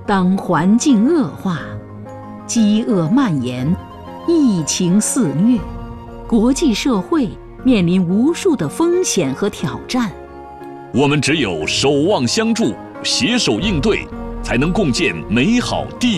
当环境恶化，饥饿蔓延，疫情肆虐，国际社会面临无数的风险和挑战。 我们只有守望相助，携手应对，才能共建美好地